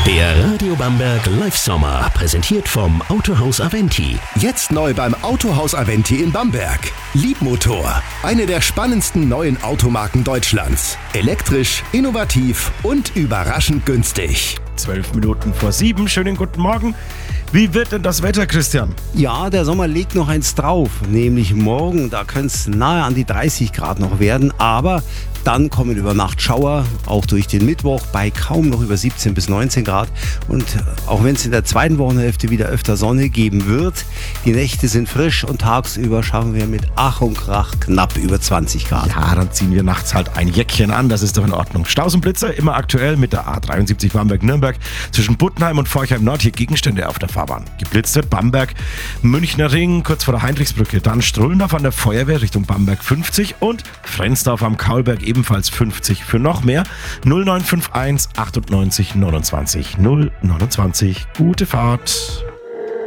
Der Radio Bamberg Live Sommer, präsentiert vom Autohaus Aventi. Jetzt neu beim Autohaus Aventi in Bamberg. Liebmotor, eine der spannendsten neuen Automarken Deutschlands. Elektrisch, innovativ und überraschend günstig. 12 Minuten vor 7. Schönen guten Morgen. Wie wird denn das Wetter, Christian? Ja, der Sommer legt noch eins drauf, nämlich morgen. Da könnte es nahe an die 30 Grad noch werden, aber dann kommen über Nacht Schauer, auch durch den Mittwoch bei kaum noch über 17 bis 19 Grad. Und auch wenn es in der zweiten Wochenhälfte wieder öfter Sonne geben wird, die Nächte sind frisch und tagsüber schaffen wir mit Ach und Krach knapp über 20 Grad. Ja, dann ziehen wir nachts halt ein Jäckchen an, das ist doch in Ordnung. Staus und Blitzer immer aktuell mit der A73 Bamberg-Nürnberg zwischen Buttenheim und Forchheim Nord. Hier Gegenstände auf der Fahrbahn. Geblitzt wird Bamberg, Münchner Ring kurz vor der Heinrichsbrücke, dann Strullendorf an der Feuerwehr Richtung Bamberg 50 und Frensdorf am Kaulberg ebenfalls 50. Für noch mehr 0951 98 29 029. Gute Fahrt.